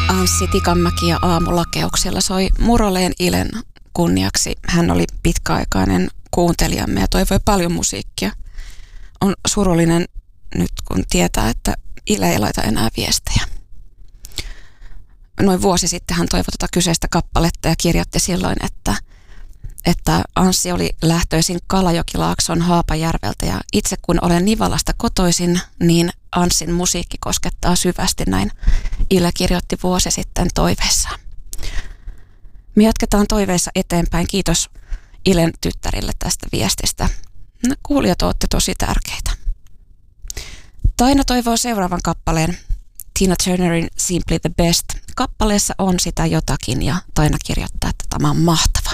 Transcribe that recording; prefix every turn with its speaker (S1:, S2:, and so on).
S1: Anssi Tikanmäki ja Aamulakeuksella soi Muroleen Ilen kunniaksi. Hän oli pitkäaikainen kuuntelijamme ja toivoi paljon musiikkia. On surullinen nyt, kun tietää, että Ile ei laita enää viestejä. Noin vuosi sitten hän toivoi tuota kyseistä kappaletta ja kirjoitti silloin, että Anssi oli lähtöisin Kalajokilaakson Haapajärveltä ja itse kun olen Nivalasta kotoisin, niin Anssin musiikki koskettaa syvästi, näin Ile kirjoitti vuosi sitten toiveessaan. Me jatketaan toiveissa eteenpäin. Kiitos Ilen tyttärille tästä viestistä. Kuulijat, olette tosi tärkeitä. Taina toivoo seuraavan kappaleen Tina Turnerin Simply the Best. Kappaleessa on sitä jotakin ja Taina kirjoittaa, että tämä on mahtava.